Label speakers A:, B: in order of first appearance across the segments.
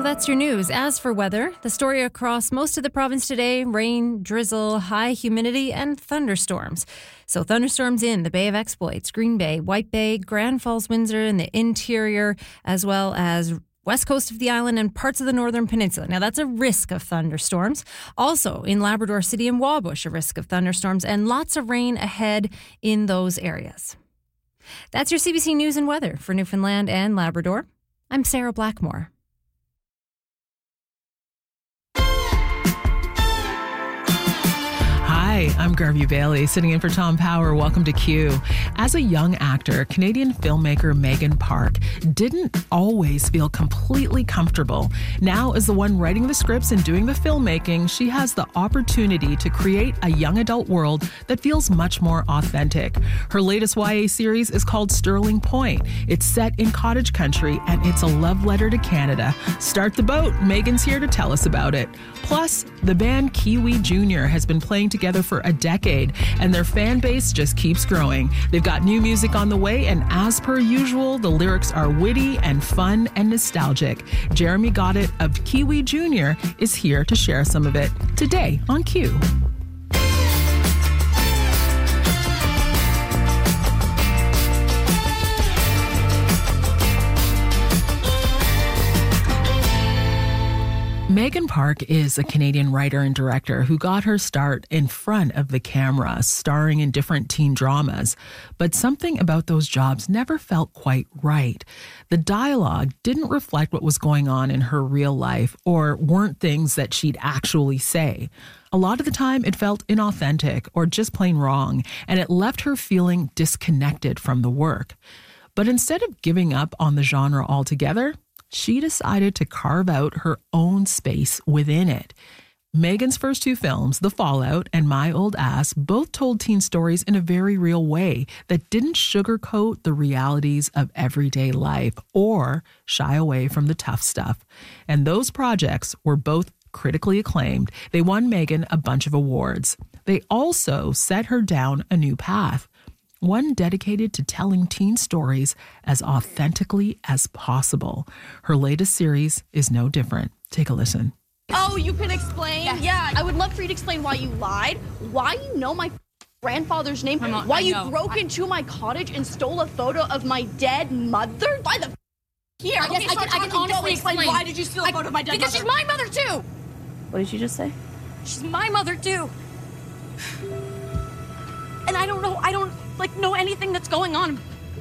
A: that's your news. As for weather, the story across most of the province today, rain, drizzle, high humidity, and thunderstorms. So thunderstorms in the Bay of Exploits, Green Bay, White Bay, Grand Falls, Windsor, in the interior, as well as west coast of the island and parts of the northern peninsula. Now, that's a risk of thunderstorms. Also, in Labrador City and Wabush, a risk of thunderstorms and lots of rain ahead in those areas. That's your CBC News and Weather for Newfoundland and Labrador. I'm Sarah Blackmore.
B: Hi, I'm Garvey Bailey, sitting in for Tom Power. Welcome to Q. As a young actor, Canadian filmmaker Megan Park didn't always feel completely comfortable. Now, as the one writing the scripts and doing the filmmaking, she has the opportunity to create a young adult world that feels much more authentic. Her latest YA series is called Sterling Point. It's set in cottage country, and it's a love letter to Canada. Start the boat. Megan's here to tell us about it. Plus, the band Kiwi Jr. has been playing together for a decade, and their fan base just keeps growing. They've got new music on the way, and as per usual, the lyrics are witty and fun and nostalgic. Jeremy Goddard of Kiwi Jr. is here to share some of it today on Q. Megan Park is a Canadian writer and director who got her start in front of the camera, starring in different teen dramas. But something about those jobs never felt quite right. The dialogue didn't reflect what was going on in her real life or weren't things that she'd actually say. A lot of the time, it felt inauthentic or just plain wrong, and it left her feeling disconnected from the work. But instead of giving up on the genre altogether, she decided to carve out her own space within it. Megan's first two films, The Fallout and My Old Ass, both told teen stories in a very real way that didn't sugarcoat the realities of everyday life or shy away from the tough stuff. And those projects were both critically acclaimed. They won Megan a bunch of awards. They also set her down a new path, one dedicated to telling teen stories as authentically as possible. Her latest series is no different. Take a listen.
C: Oh, you can explain?
D: Yes.
C: Yeah, I would love for you to explain why you lied, why you know my grandfather's name, why you broke into my cottage and stole a photo of my dead mother. Why the here?
D: I guess I can honestly explain.
C: Why did you steal a photo of my dead
D: because
C: mother?
D: she's my mother too.
C: What did you just say?
D: She's my mother too. And I don't know anything that's going on.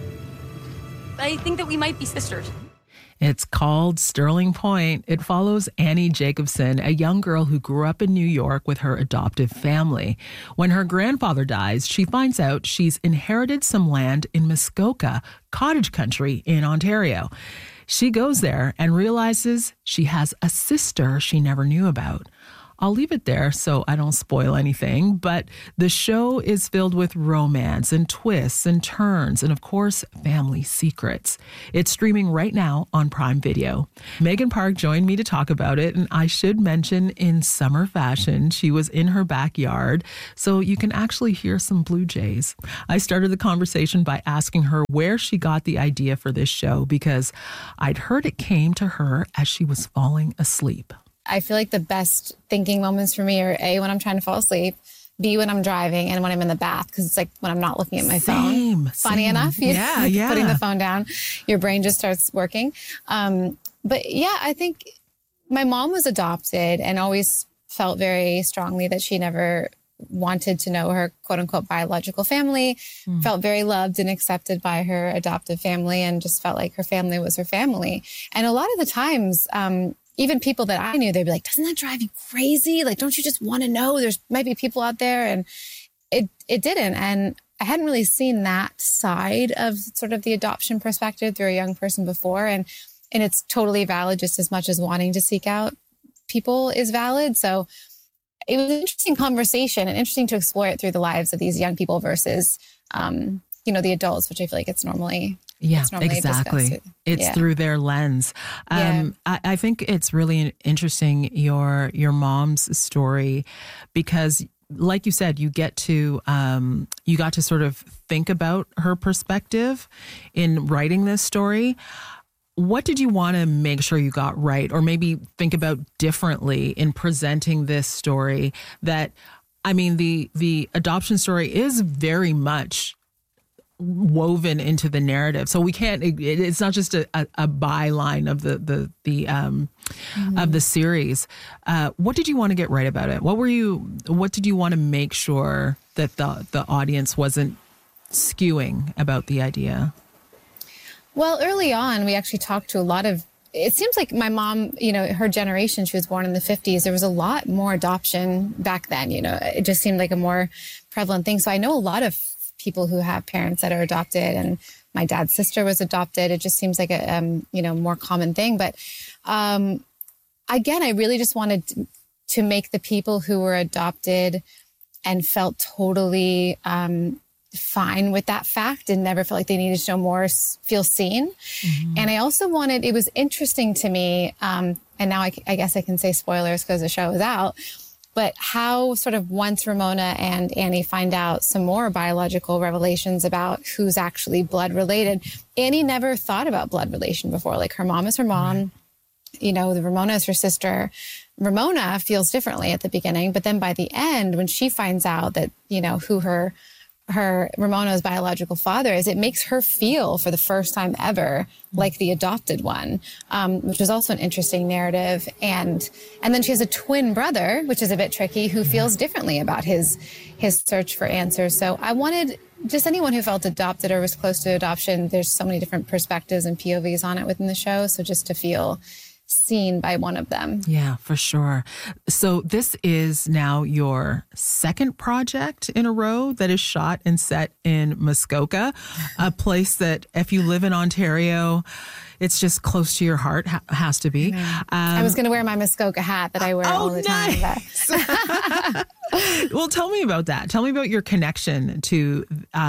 D: I think that we might be sisters.
B: It's called Sterling Point. It follows Annie Jacobson, a young girl who grew up in New York with her adoptive family. When her grandfather dies, she finds out she's inherited some land in Muskoka, cottage country in Ontario. She goes there and realizes she has a sister she never knew about. I'll leave it there so I don't spoil anything, but the show is filled with romance and twists and turns and, of course, family secrets. It's streaming right now on Prime Video. Megan Park joined me to talk about it, and I should mention in summer fashion, she was in her backyard, so you can actually hear some blue jays. I started the conversation by asking her where she got the idea for this show because I'd heard it came to her as she was falling asleep.
E: I feel like the best thinking moments for me are A, when I'm trying to fall asleep, B, when I'm driving, and when I'm in the bath, because it's like when I'm not looking at my phone. Funny enough, putting the phone down, your brain just starts working. But yeah, I think my mom was adopted and always felt very strongly that she never wanted to know her quote unquote biological family, felt very loved and accepted by her adoptive family and just felt like her family was her family. And a lot of the times, even people that I knew, they'd be like, doesn't that drive you crazy? Like, don't you just want to know there's might be people out there? And it didn't. And I hadn't really seen that side of sort of the adoption perspective through a young person before. And it's totally valid just as much as wanting to seek out people is valid. So it was an interesting conversation and interesting to explore it through the lives of these young people versus, the adults, which I feel like it's normally
B: exactly. It's through their lens. I think it's really interesting, your mom's story, because like you said, you got to sort of think about her perspective in writing this story. What did you want to make sure you got right, or maybe think about differently in presenting this story? That, I mean, the adoption story is very much woven into the narrative, so we can't. It's not just a byline of of the series. What did you want to get right about it? What did you want to make sure that the audience wasn't skewing about the idea?
E: Well, early on, we actually talked to a lot of, it seems like my mom, her generation, she was born in the 50s. There was a lot more adoption back then, it just seemed like a more prevalent thing. So I know a lot of people who have parents that are adopted, and my dad's sister was adopted. It just seems like a, more common thing. But again, I really just wanted to make the people who were adopted and felt totally fine with that fact and never felt like they needed to know more, feel seen. Mm-hmm. And I also wanted, it was interesting to me, and now I guess I can say spoilers because the show is out, but how sort of once Ramona and Annie find out some more biological revelations about who's actually blood related, Annie never thought about blood relation before. Like, her mom is her mom, the Ramona is her sister. Ramona feels differently at the beginning, but then by the end, when she finds out that, who her Ramona's biological father is, it makes her feel for the first time ever like the adopted one, which is also an interesting narrative. And then she has a twin brother, which is a bit tricky, who feels differently about his search for answers. So I wanted just anyone who felt adopted or was close to adoption, there's so many different perspectives and POVs on it within the show. So just to feel seen by one of them.
B: Yeah, for sure. So this is now your second project in a row that is shot and set in Muskoka, a place that if you live in Ontario, it's just close to your heart, has to be.
E: I was going to wear my Muskoka hat that I wear all the time.
B: Well, tell me about that. Tell me about your connection to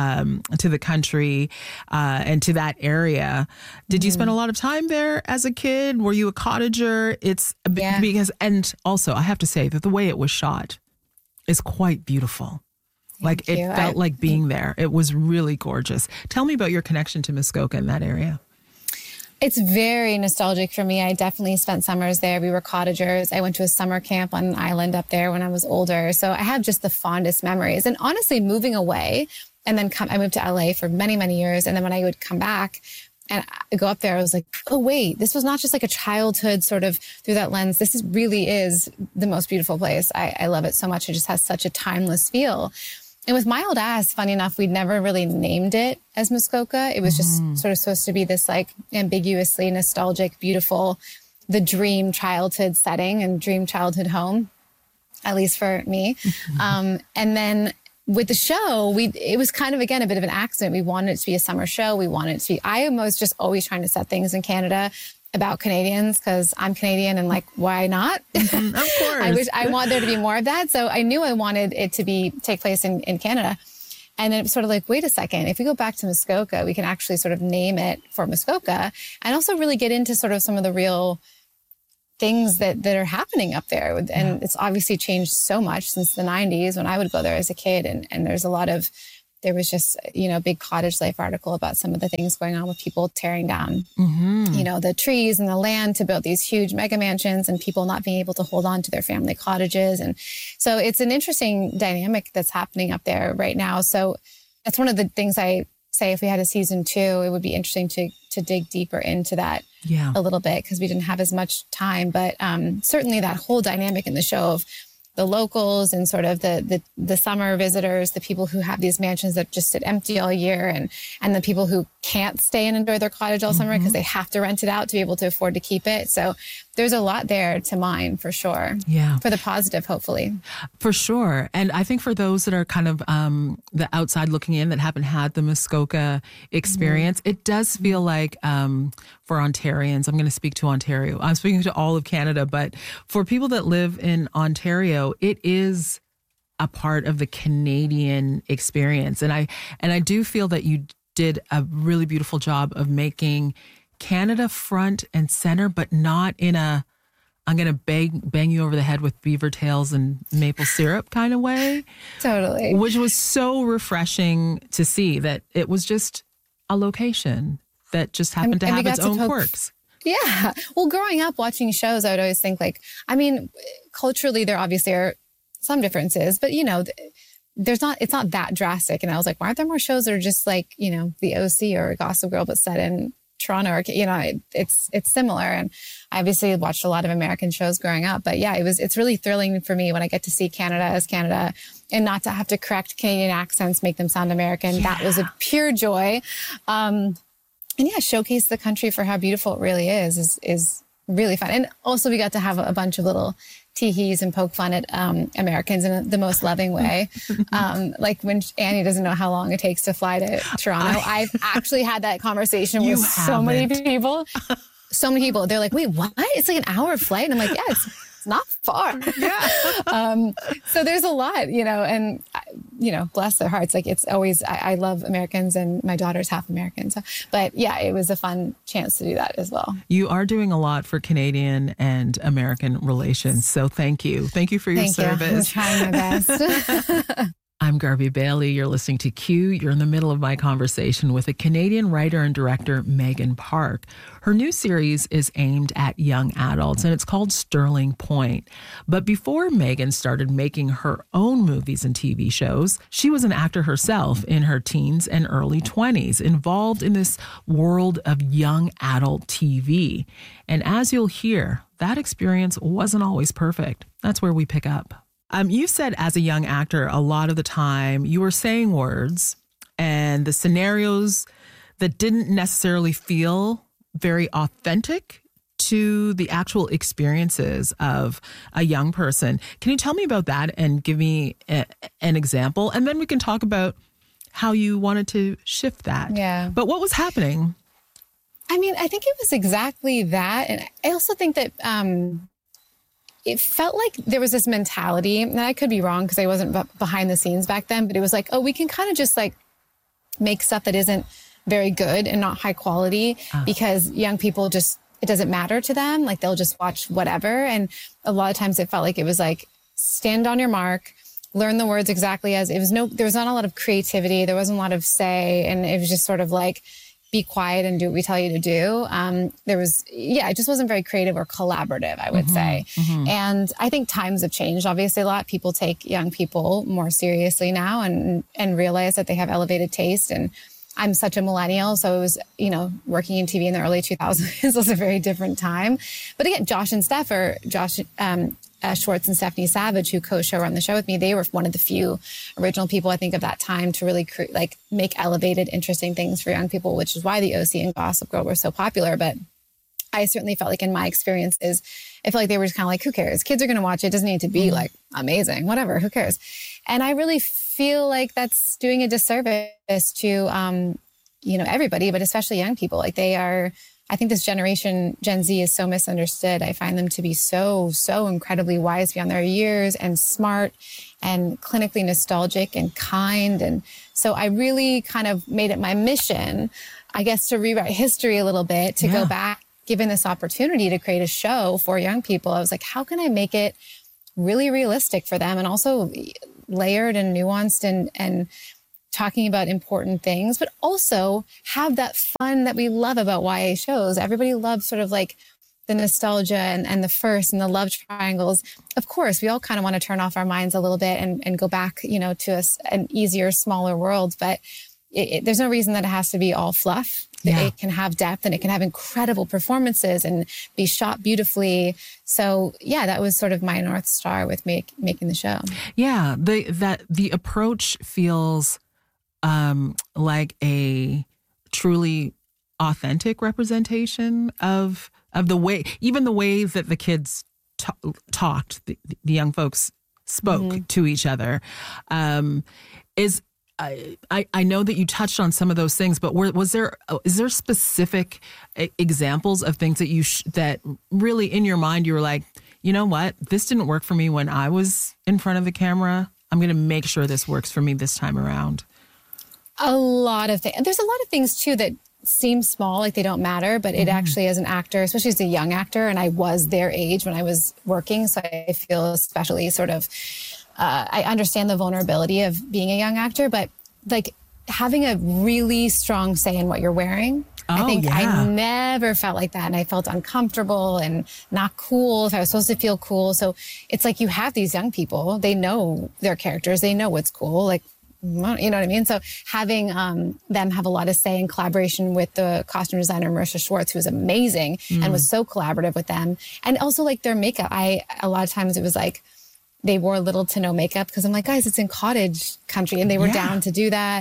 B: the country and to that area. Did you spend a lot of time there as a kid? Were you a cottager? Because, and also I have to say that the way it was shot is quite beautiful. Thank you. It felt like being there. It was really gorgeous. Tell me about your connection to Muskoka in that area.
E: It's very nostalgic for me. I definitely spent summers there. We were cottagers. I went to a summer camp on an island up there when I was older. So I have just the fondest memories. And honestly, moving away and then I moved to LA for many, many years. And then when I would come back and go up there, I was like, oh, wait, this was not just like a childhood sort of through that lens. This really is the most beautiful place. I love it so much. It just has such a timeless feel. And with My Old Ass, funny enough, we'd never really named it as Muskoka. It was just sort of supposed to be this like ambiguously nostalgic, beautiful, the dream childhood setting and dream childhood home, at least for me. And then with the show, it was kind of, again, a bit of an accident. We wanted it to be a summer show. I was just always trying to set things in Canada about Canadians because I'm Canadian and like, why not?
B: Of course.
E: I want there to be more of that. So I knew I wanted it to take place in Canada. And then it was sort of like, wait a second, if we go back to Muskoka, we can actually sort of name it for Muskoka and also really get into sort of some of the real things that are happening up there. And it's obviously changed so much since the 90s when I would go there as a kid. And there was just, a big cottage life article about some of the things going on with people tearing down, the trees and the land to build these huge mega mansions and people not being able to hold on to their family cottages. And so it's an interesting dynamic that's happening up there right now. So that's one of the things I say, if we had a season 2, it would be interesting to dig deeper into that a little bit because we didn't have as much time. But certainly that whole dynamic in the show of the locals and sort of the summer visitors, the people who have these mansions that just sit empty all year and the people who can't stay and enjoy their cottage all summer because they have to rent it out to be able to afford to keep it. So there's a lot there to mine for sure.
B: Yeah.
E: For the positive, hopefully.
B: For sure. And I think for those that are kind of the outside looking in that haven't had the Muskoka experience, it does feel like for Ontarians, I'm going to speak to Ontario. I'm speaking to all of Canada, but for people that live in Ontario, it is a part of the Canadian experience. And I do feel that you did a really beautiful job of making Canada front and center, but not in a, I'm going to bang you over the head with beaver tails and maple syrup kind of way.
E: Totally.
B: Which was so refreshing to see that it was just a location that just happened to have its own quirks.
E: Yeah. Well, growing up watching shows, I would always think like, I mean, culturally, there obviously are some differences, but it's not that drastic. And I was like, why aren't there more shows that are just like, the OC or Gossip Girl, but set in Toronto, or, it's similar. And I obviously watched a lot of American shows growing up, but yeah, it's really thrilling for me when I get to see Canada as Canada and not to have to correct Canadian accents, make them sound American. Yeah. That was a pure joy. And yeah, showcase the country for how beautiful it really is really fun. And also we got to have a bunch of little tee-hees and poke fun at Americans in the most loving way. Like when Annie doesn't know how long it takes to fly to Toronto. I've actually had that conversation with so many people. So many people. They're like, wait, what? It's like an hour flight? And I'm like, yeah, it's not far. Yeah. So there's a lot, and, bless their hearts. Like it's always, I love Americans and my daughter's half American. So, but yeah, it was a fun chance to do that as well.
B: You are doing a lot for Canadian and American relations. So thank you. Thank you for your service.
E: I'm trying my best.
B: I'm Garvey Bailey. You're listening to Q. You're in the middle of my conversation with a Canadian writer and director, Megan Park. Her new series is aimed at young adults, and it's called Sterling Point. But before Megan started making her own movies and TV shows, she was an actor herself in her teens and early 20s, involved in this world of young adult TV. And as you'll hear, that experience wasn't always perfect. That's where we pick up. You said as a young actor, a lot of the time you were saying words and the scenarios that didn't necessarily feel very authentic to the actual experiences of a young person. Can you tell me about that and give me an example? And then we can talk about how you wanted to shift that.
E: Yeah.
B: But what was happening?
E: I mean, I think it was exactly that. And I also think that it felt like there was this mentality, and I could be wrong because I wasn't behind the scenes back then, but it was like, oh, we can kind of just like make stuff that isn't very good and not high quality because young people it doesn't matter to them. Like they'll just watch whatever. And a lot of times it felt like it was like, stand on your mark, learn the words exactly as it was. There was not a lot of creativity. There wasn't a lot of say. And it was just sort of like, be quiet and do what we tell you to do. It just wasn't very creative or collaborative, I would say. Mm-hmm. And I think times have changed, obviously, a lot. People take young people more seriously now and realize that they have elevated taste. And I'm such a millennial, so it was, working in TV in the early 2000s was a very different time. But again, Josh Schwartz and Stephanie Savage, who co-showrun the show with me, they were one of the few original people, I think, of that time to really make elevated, interesting things for young people, which is why the OC and Gossip Girl were so popular. But I certainly felt like in my experiences, I felt like they were just kind of like, who cares? Kids are going to watch it. It doesn't need to be like amazing, whatever, who cares? And I really feel like that's doing a disservice to, everybody, but especially young people. Like I think this generation, Gen Z, is so misunderstood. I find them to be so, so incredibly wise beyond their years and smart and clinically nostalgic and kind. And so I really kind of made it my mission, I guess, to rewrite history a little bit, to go back, given this opportunity to create a show for young people. I was like, how can I make it really realistic for them and also layered and nuanced and talking about important things, but also have that fun that we love about YA shows. Everybody loves sort of like the nostalgia and the first and the love triangles. Of course, we all kind of want to turn off our minds a little bit and go back, to an easier, smaller world. But there's no reason that it has to be all fluff. Yeah. It can have depth and it can have incredible performances and be shot beautifully. So yeah, that was sort of my North Star with making the show.
B: Yeah, the approach feels like a truly authentic representation of the way, even the way that the kids talked, the young folks spoke to each other. I know that you touched on some of those things, but is there specific examples of things that that really in your mind you were like, you know what, this didn't work for me when I was in front of the camera. I'm going to make sure this works for me this time around. A lot of things. There's a lot of things too that seem small, like they don't matter, but it actually, as an actor, especially as a young actor, and I was their age when I was working, so I feel especially sort of, I understand the vulnerability of being a young actor, but like
E: having a really strong say in what you're wearing. I think I never felt like that. And I felt uncomfortable and not cool if I was supposed to feel cool. So it's like you have these young people, they know their characters, they know what's cool. Like, you know what I mean? So having them have a lot of say in collaboration with the costume designer, Marisha Schwartz, who was amazing and was so collaborative with them. And also like their makeup. A lot of times it was like, they wore little to no makeup because I'm like, guys, it's in cottage country. And they were down to do that.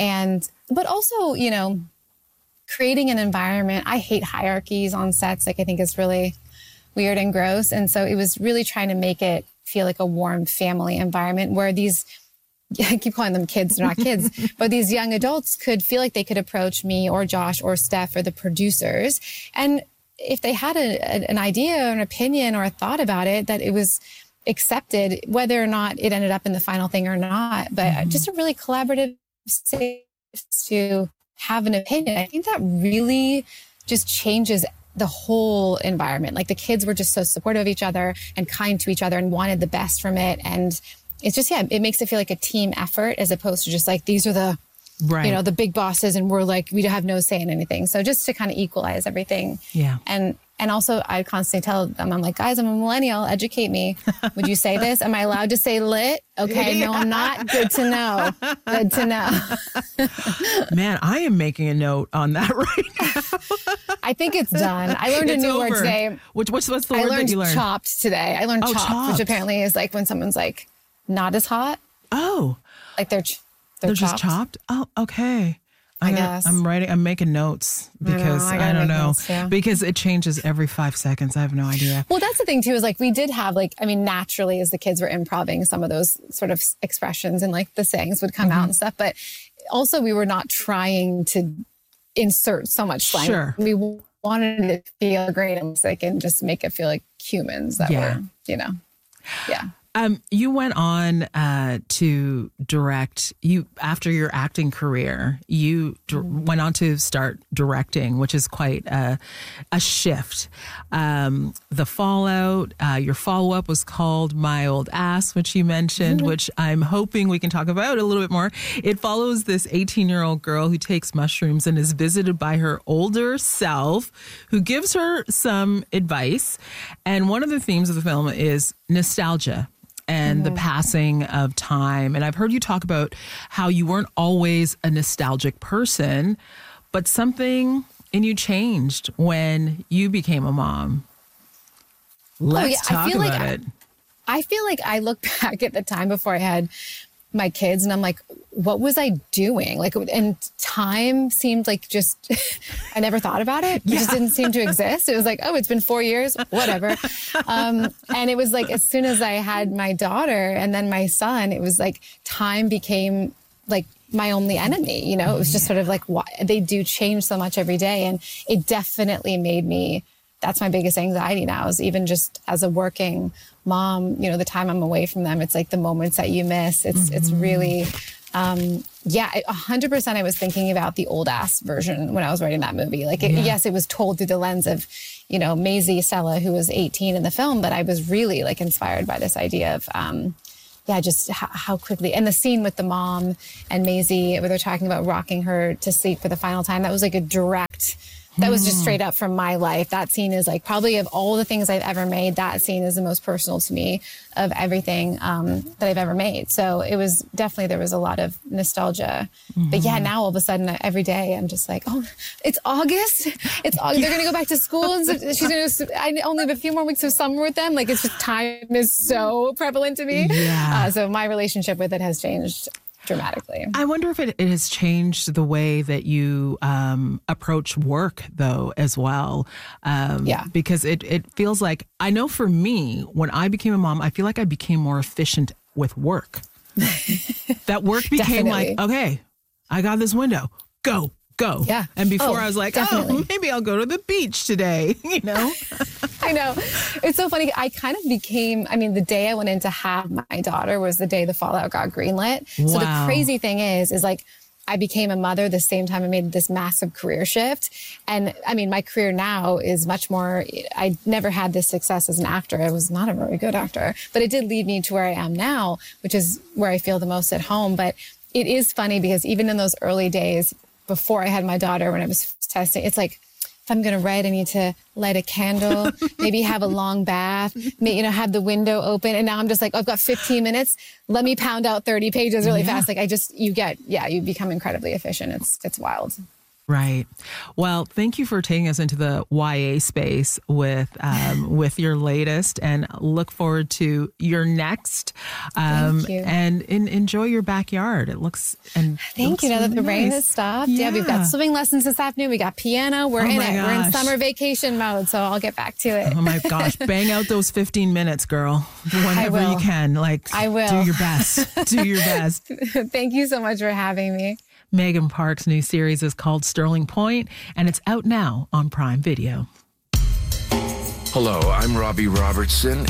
E: But also, you know, creating an environment. I hate hierarchies on sets. Like, I think it's really weird and gross. And so it was really trying to make it feel like a warm family environment where these, I keep calling them kids, they're not kids, but these young adults could feel like they could approach me or Josh or Steph or the producers. And if they had an idea or an opinion or a thought about it, that it was accepted, whether or not it ended up in the final thing or not. But just a really collaborative space to have an opinion. I think that really just changes the whole environment. Like the kids were just so supportive of each other and kind to each other and wanted the best from it. And it's just, it makes it feel like a team effort as opposed to just like, these are the, you know, the big bosses and we're like, we have no say in anything. So just to kind of equalize everything. Yeah. And also I constantly tell them, I'm like, guys, I'm a millennial, educate me. Would you say this? Am I allowed to say lit? Okay. No, I'm not. Good to know. Good to know.
B: Man, I am making a note on that right now.
E: I think it's done. I learned a new word today.
B: What's the word that you learned?
E: Chopped today. I learned chopped, which apparently is like when someone's like not as hot.
B: Oh.
E: Like they're
B: just chopped? Oh, okay.
E: I guess.
B: I'm making notes because I don't know. Because it changes every 5 seconds. I have no idea.
E: Well, that's the thing too, is like we did have like, I mean, naturally as the kids were improvising, some of those sort of expressions and like the sayings would come out and stuff. But also we were not trying to insert so much slang.
B: Sure.
E: We wanted it to feel great and just make it feel like humans that were, you know. Yeah.
B: You went on to direct. After your acting career, you went on to start directing, which is quite a shift. The Fallout, your follow-up was called My Old Ass, which you mentioned, which I'm hoping we can talk about a little bit more. It follows this 18-year-old girl who takes mushrooms and is visited by her older self, who gives her some advice. And one of the themes of the film is nostalgia and the passing of time. And I've heard you talk about how you weren't always a nostalgic person, but something in you changed when you became a mom. Let's talk about it.
E: I feel like I look back at the time before I had my kids and I'm like, what was I doing? Like, and time seemed like just, I never thought about it. It just didn't seem to exist. It was like, oh, it's been 4 years, whatever. And it was like, as soon as I had my daughter and then my son, it was like time became like my only enemy. You know, it was just sort of like, they do change so much every day. And it definitely made me, that's my biggest anxiety now, is even just as a working mom, you know, the time I'm away from them, it's like the moments that you miss. It's really, 100% I was thinking about the old ass version when I was writing that movie. Like, yes, it was told through the lens of, you know, Maisie Stella, who was 18 in the film, but I was really like inspired by this idea of, just how quickly, and the scene with the mom and Maisie, where they're talking about rocking her to sleep for the final time, that was like a direct, that was just straight up from my life. That scene is like, probably of all the things I've ever made, that scene is the most personal to me of everything that I've ever made. So it was definitely, there was a lot of nostalgia. But yeah, now all of a sudden, every day, I'm just like, oh, it's August. It's August. They're going to go back to school. And so she's going to, I only have a few more weeks of summer with them. Like, it's just, time is so prevalent to me. Yeah. So my relationship with it has changed dramatically.
B: I wonder if it has changed the way that you approach work, though, as well. Because it feels like, I know for me, when I became a mom, I feel like I became more efficient with work. That work became like, okay, I got this window. Go. Yeah. And before I was like, maybe I'll go to the beach today, you know?
E: I know. It's so funny. I kind of became, the day I went in to have my daughter was the day the Fallout got greenlit. Wow. So the crazy thing is like, I became a mother the same time I made this massive career shift. And my career now is much more, I never had this success as an actor. I was not a very good actor, but it did lead me to where I am now, which is where I feel the most at home. But it is funny because even in those early days before I had my daughter, when I was testing, it's like, if I'm going to write, I need to light a candle, maybe have a long bath, have the window open. And now I'm just like, I've got 15 minutes. Let me pound out 30 pages really fast. Like you become incredibly efficient. It's wild.
B: Right. Well, thank you for taking us into the YA space with your latest, and look forward to your next.
E: Thank you.
B: And enjoy your backyard. It looks and
E: thank you. Now that the rain has stopped, we've got swimming lessons this afternoon. We got piano. We're in it. Gosh. We're in summer vacation mode, so I'll get back to it.
B: Oh my gosh! Bang out those 15 minutes, girl. Whenever you can. I will. Do your best. Do your best.
E: Thank you so much for having me.
B: Megan Park's new series is called Sterling Point, and it's out now on Prime Video.
F: Hello, I'm Robbie Robertson.